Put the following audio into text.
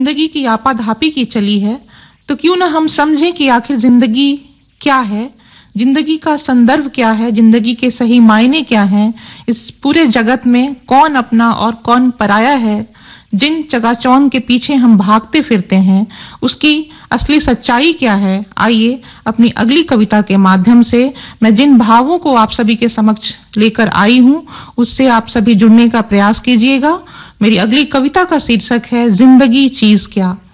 जिंदगी की आपाधापी की चली है, तो क्यों ना हम समझें कि आखिर जिंदगी क्या है, जिंदगी का संदर्भ क्या है, जिंदगी के सही मायने क्या हैं, इस पूरे जगत में कौन अपना और कौन पराया है, जिन चकाचौंध के पीछे हम भागते फिरते हैं, उसकी असली सच्चाई क्या है। आइए अपनी अगली कविता के माध्यम से मैं जिन भावों को आप सभी के समक्ष लेकर आई हूं, उससे आप सभी जुड़ने का प्रयास कीजिएगा। मेरी अगली कविता का शीर्षक है जिंदगी चीज क्या।